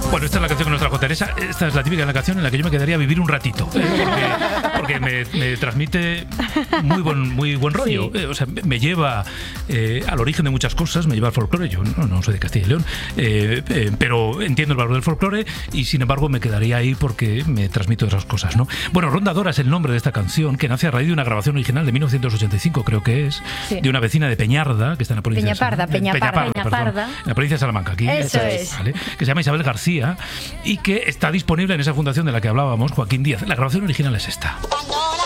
Bueno, esta es la canción que nos trajo Teresa. Esta es la típica canción en la que yo me quedaría a vivir un ratito. Porque me transmite muy buen rollo. Sí. O sea, me lleva al origen de muchas cosas, me lleva al folclore. Yo no soy de Castilla y León, pero entiendo el valor del folclore y sin embargo me quedaría ahí porque me transmito esas cosas, ¿no? Bueno, Rondadora es el nombre de esta canción, que nace a raíz de una grabación original de 1985, creo que es, sí, de una vecina de Peñarda, que está en la provincia Peñaparda, perdón, en la provincia de Salamanca, aquí. Eso es. ¿Vale? Que se llama Isabel García y que está disponible en esa fundación de la que hablábamos, Joaquín Díaz. La grabación original es esta.